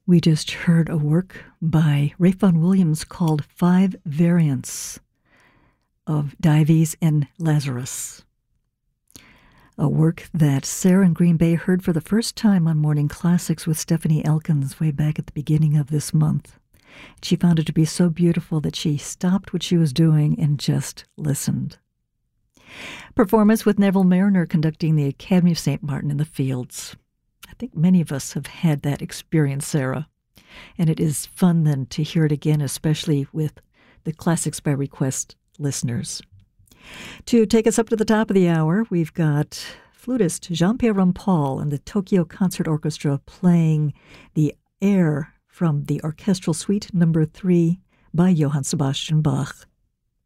We just heard a work by Ralph Vaughan Williams called Five Variants of Dives and Lazarus, a work that Sarah in Green Bay heard for the first time on Morning Classics with Stephanie Elkins way back at the beginning of this month. She found it to be so beautiful that she stopped what she was doing and just listened. Performance with Neville Mariner conducting the Academy of St. Martin in the Fields. I think many of us have had that experience, Sarah. And it is fun then to hear it again, especially with the Classics by Request listeners. To take us up to the top of the hour, we've got flutist Jean-Pierre Rampal and the Tokyo Concert Orchestra playing the air from the Orchestral Suite No. 3 by Johann Sebastian Bach.